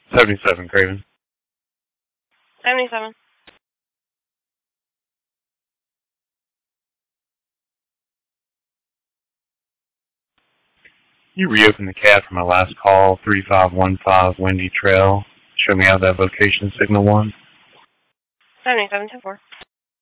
77, Craven. 77. You reopened the cab for my last call, 3515 Windy Trail. Show me how that location signal won. 7724.